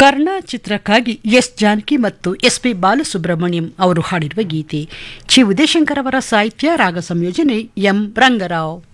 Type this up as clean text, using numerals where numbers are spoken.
ಕರ್ಣ ಚಿತ್ರಕ್ಕಾಗಿ ಎಸ್ ಜಾನಕಿ ಮತ್ತು S P Balasubrahmanyam ಅವರು ಹಾಡಿರುವ ಗೀತೆ. ಚಿ ಉದಯಶಂಕರ್ ಅವರ ಸಾಹಿತ್ಯ, ರಾಗ ಸಂಯೋಜನೆ ಎಂ ರಂಗರಾವ್.